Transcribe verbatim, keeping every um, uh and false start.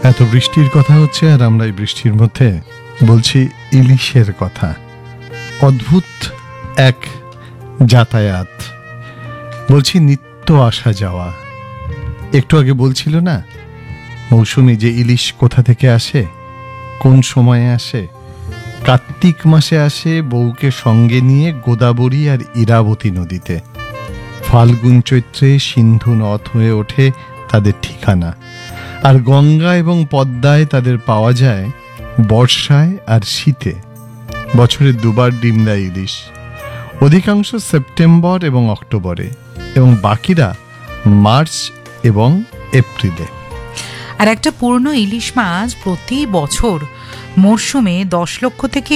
এত বৃষ্টির কথা হচ্ছে আর আমরা এই বৃষ্টির মধ্যে বলছি ইলিশের কথা। অদ্ভুত এক যাতায়াত, বলছি নিত্য আসা যাওয়া। একটু আগে বলছিল না মৌসুমি যে ইলিশ কোথা থেকে আসে, কোন সময়ে আসে? কার্তিক মাসে আসে বউকে সঙ্গে নিয়ে গোদাবরী আর ইরাবতী নদীতে। ফাল্গুন চৈত্রে সিন্ধু নদ হয়ে ওঠে তাদের ঠিকানা, আর গঙ্গা এবং পদ্মায় তাদের পাওয়া যায় বর্ষায় আর শীতে। বছরে দুবার ডিম দেয় ইলিশ, অধিকাংশ সেপ্টেম্বর এবং অক্টোবরে, এবং বাকিরা মার্চ এবং এপ্রিলে। আর একটা পূর্ণ ইলিশ মাছ প্রতি বছর মরশুমে দশ লক্ষ থেকে